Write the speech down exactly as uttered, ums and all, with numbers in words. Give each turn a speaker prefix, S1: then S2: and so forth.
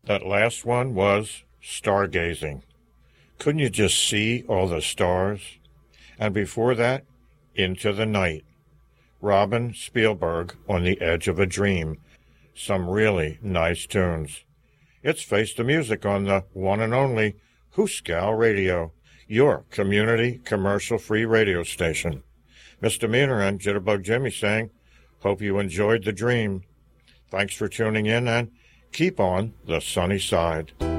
S1: That last one was Stargazing. Couldn't you just see all the stars? And before that, Into the Night. Robin Spielberg on the Edge of a Dream. Some really nice tunes. It's Face the Music on the one and only Hooskow Radio, your community commercial-free radio station. Misdemeanor and Jitterbug Jimmy saying, hope you enjoyed the dream. Thanks for tuning in and keep on the sunny side.